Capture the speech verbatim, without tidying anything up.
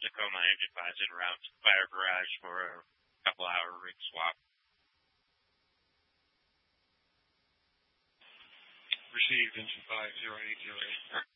Tacoma engine fives in around Fire Garage for a couple hour rig swap. Received engine five zero eight zero eight.